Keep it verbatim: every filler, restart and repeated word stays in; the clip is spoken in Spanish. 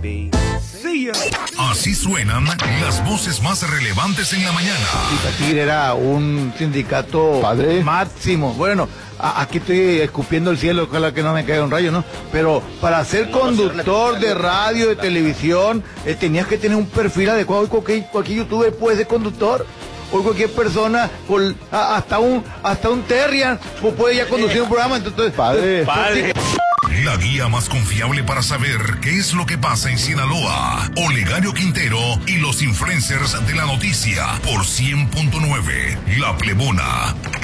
baby. See ya. Así suenan las voces más relevantes en la mañana. Tigre era un sindicato Padre. máximo. Bueno, a- aquí estoy escupiendo el cielo, ojalá que no me caiga un rayo, ¿no? Pero para ser conductor de radio, de televisión, eh, tenías que tener un perfil adecuado. Hoy cualquier, cualquier youtuber puede ser conductor. Hoy cualquier persona, por, a- hasta un hasta un terrier, pues puede ya conducir un programa. Entonces, Padre. Padre. La guía más confiable para saber qué es lo que pasa en Sinaloa. Olegario Quintero y los influencers de la noticia por cien punto nueve La Plebona.